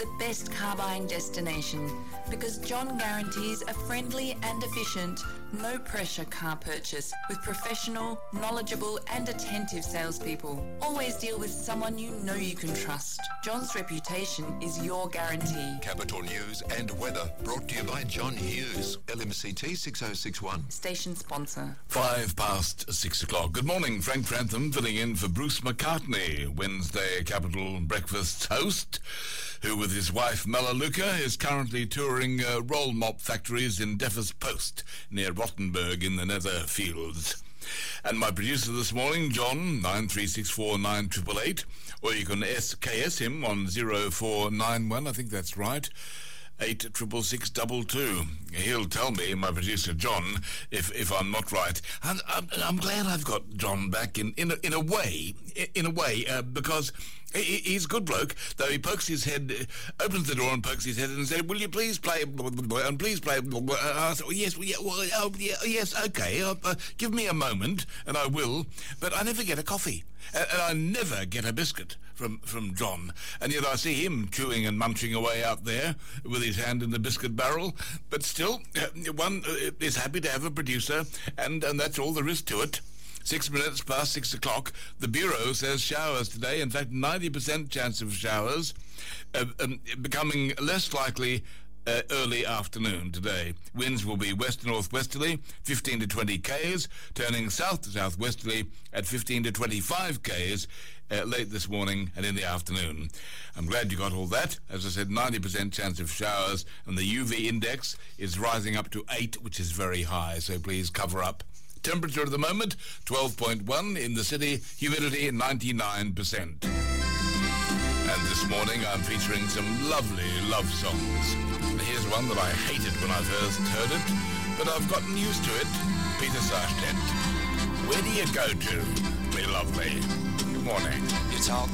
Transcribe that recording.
the best car buying destination, because John guarantees a friendly and efficient, no pressure car purchase with professional, knowledgeable and attentive salespeople. Always deal with someone you know you can trust. John's reputation is your guarantee. Capital News and weather brought to you by John Hughes, LMCT 6061. Station sponsor. 6:05. Good morning, Frank Trantham filling in for Bruce McCartney, Wednesday Capital Breakfast host, who with his wife Melaleuca is currently touring roll mop factories in Defers Post near Rottenburg in the Netherfields. And my producer this morning, John, 93649888, or you can SKS him on 0491, I think that's right, 86662. He'll tell me, my producer John, if I'm not right. And I'm glad I've got John back in a way, because he's a good bloke, though he pokes his head, opens the door and pokes his head and says, "Will you please play, and please play." I said, yes, okay, give me a moment and I will, but I never get a coffee and I never get a biscuit from John, and yet I see him chewing and munching away out there with his hand in the biscuit barrel. But still, one is happy to have a producer, and that's all there is to it. 6 minutes past 6 o'clock. The Bureau says showers today. In fact, 90% chance of showers, becoming less likely early afternoon today. Winds will be west to northwesterly, 15 to 20 k's, turning south to southwesterly at 15 to 25 k's late this morning and in the afternoon. I'm glad you got all that. As I said, 90% chance of showers, and the UV index is rising up to 8, which is very high, so please cover up. Temperature at the moment, 12.1 in the city, humidity 99%. And this morning I'm featuring some lovely love songs. And here's one that I hated when I first heard it, but I've gotten used to it. Peter Sarstedt. Where do you go to, me lovely? Good morning. You talk